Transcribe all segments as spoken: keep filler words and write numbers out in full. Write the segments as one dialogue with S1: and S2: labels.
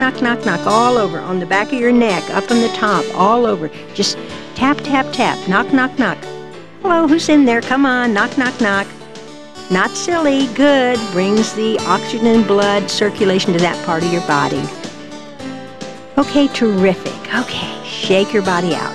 S1: knock, knock, knock, all over, on the back of your neck, up on the top, all over. Just tap, tap, tap, knock, knock, knock. Hello, who's in there? Come on, knock, knock, knock. Not silly, good. Brings the oxygen and blood circulation to that part of your body. Okay, terrific. Okay, shake your body out.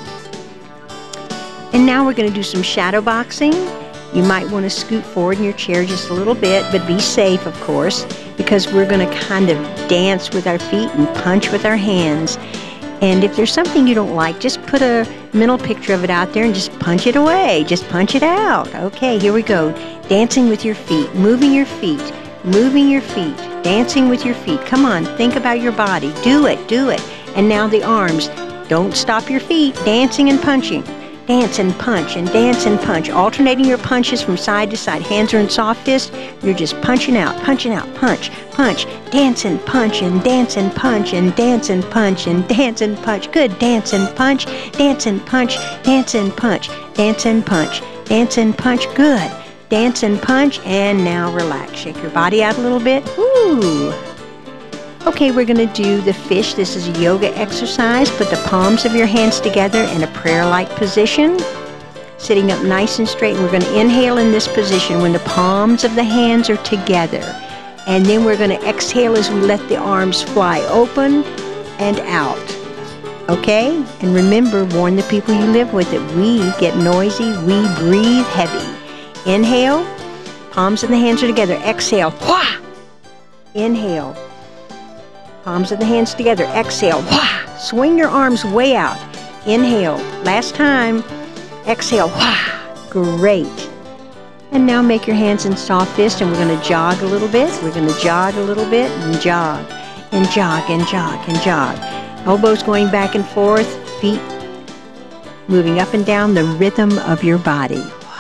S1: And now we're going to do some shadow boxing. You might want to scoot forward in your chair just a little bit, but be safe, of course, because we're going to kind of dance with our feet and punch with our hands. And if there's something you don't like, just put a mental picture of it out there and just punch it away. Just punch it out. Okay, here we go. Dancing with your feet, moving your feet, moving your feet, dancing with your feet. Come on, think about your body. Do it, do it. And now the arms. Don't stop your feet. Dancing and punching. Dance and punch and dance and punch, alternating your punches from side to side. Hands are in soft fist. You're just punching out, punching out, punch, punch, dance and punch and dance and punch and dance and punch and dance and punch. Good, dance and punch, dance and punch, dance and punch, dance and punch, dance and punch. Good, dance and punch. And now relax. Shake your body out a little bit. Ooh. Okay, we're going to do the fish. This is a yoga exercise. Put the palms of your hands together in a prayer-like position, sitting up nice and straight. And we're going to inhale in this position when the palms of the hands are together. And then we're going to exhale as we let the arms fly open and out. Okay? And remember, warn the people you live with that we get noisy, we breathe heavy. Inhale, palms of the hands are together. Exhale, wha! Inhale. Palms of the hands together. Exhale. Wah! Swing your arms way out. Inhale. Last time. Exhale. Wah! Great. And now make your hands in soft fist, and we're going to jog a little bit. We're going to jog a little bit and jog and jog and jog and jog. Elbows going back and forth. Feet moving up and down the rhythm of your body.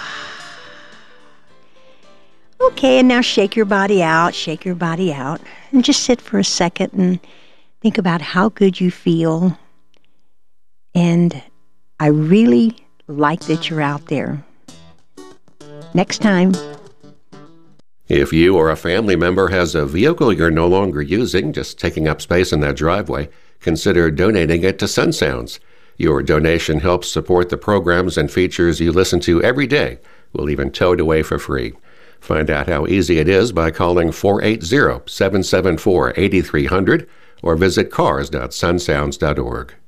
S1: Okay, and now shake your body out, shake your body out, and just sit for a second and think about how good you feel. And I really like that you're out there. Next time.
S2: If you or a family member has a vehicle you're no longer using, just taking up space in that driveway, consider donating it to Sun Sounds. Your donation helps support the programs and features you listen to every day. We'll even tow it away for free. Find out how easy it is by calling four eight zero, seven seven four, eight three zero zero or visit cars dot sun sounds dot org.